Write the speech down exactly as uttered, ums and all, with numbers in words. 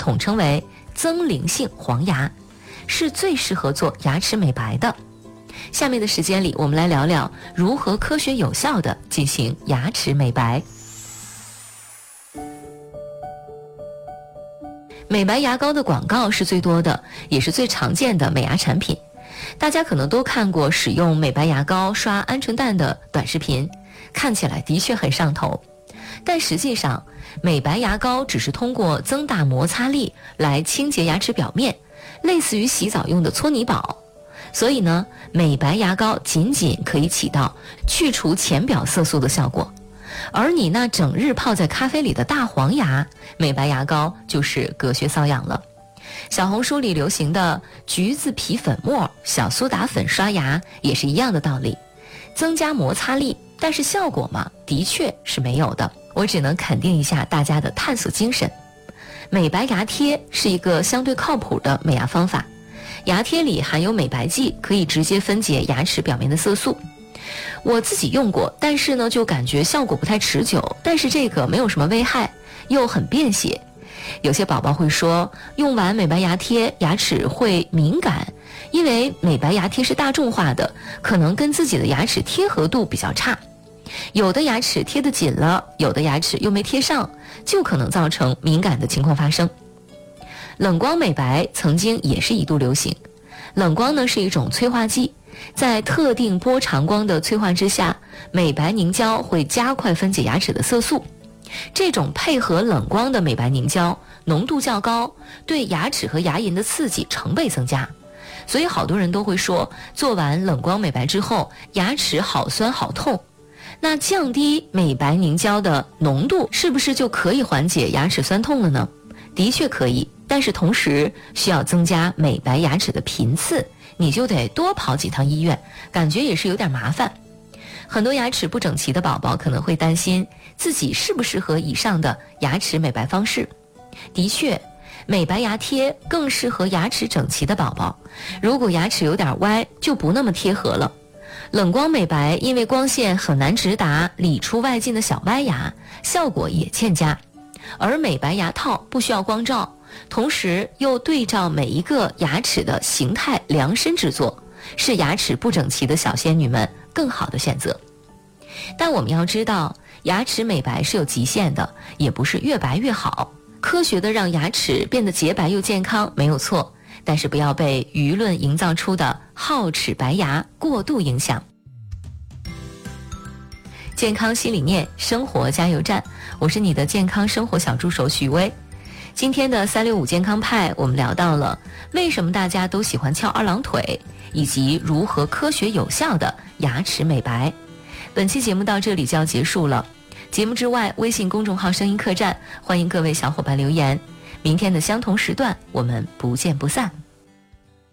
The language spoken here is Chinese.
统称为增龄性黄牙，是最适合做牙齿美白的。下面的时间里，我们来聊聊如何科学有效地进行牙齿美白。美白牙膏的广告是最多的，也是最常见的美牙产品。大家可能都看过使用美白牙膏刷鹌鹑蛋的短视频，看起来的确很上头。但实际上，美白牙膏只是通过增大摩擦力来清洁牙齿表面，类似于洗澡用的搓泥宝。所以呢，美白牙膏仅仅可以起到去除浅表色素的效果。而你那整日泡在咖啡里的大黄牙，美白牙膏就是隔靴搔痒了。小红书里流行的橘子皮粉末、小苏打粉刷牙也是一样的道理，增加摩擦力，但是效果嘛，的确是没有的。我只能肯定一下大家的探索精神。美白牙贴是一个相对靠谱的美牙方法，牙贴里含有美白剂，可以直接分解牙齿表面的色素。我自己用过，但是呢就感觉效果不太持久，但是这个没有什么危害，又很便携。有些宝宝会说，用完美白牙贴牙齿会敏感，因为美白牙贴是大众化的，可能跟自己的牙齿贴合度比较差。有的牙齿贴得紧了，有的牙齿又没贴上，就可能造成敏感的情况发生。冷光美白曾经也是一度流行。冷光呢是一种催化剂，在特定波长光的催化之下，美白凝胶会加快分解牙齿的色素。这种配合冷光的美白凝胶浓度较高，对牙齿和牙龈的刺激成倍增加，所以好多人都会说，做完冷光美白之后牙齿好酸好痛。那降低美白凝胶的浓度，是不是就可以缓解牙齿酸痛了呢？的确可以，但是同时需要增加美白牙齿的频次，你就得多跑几趟医院，感觉也是有点麻烦。很多牙齿不整齐的宝宝可能会担心自己适不适合以上的牙齿美白方式。的确，美白牙贴更适合牙齿整齐的宝宝，如果牙齿有点歪，就不那么贴合了。冷光美白因为光线很难直达里出外进的小歪牙，效果也欠佳。而美白牙套不需要光照，同时又对照每一个牙齿的形态量身制作，是牙齿不整齐的小仙女们更好的选择。但我们要知道，牙齿美白是有极限的，也不是越白越好。科学的让牙齿变得洁白又健康没有错，但是不要被舆论营造出的好齿白牙过度影响。健康新理念，生活加油站，我是你的健康生活小助手许巍。今天的三六五健康派，我们聊到了为什么大家都喜欢翘二郎腿，以及如何科学有效的牙齿美白。本期节目到这里就要结束了。节目之外，微信公众号声音客栈，欢迎各位小伙伴留言。明天的相同时段，我们不见不散。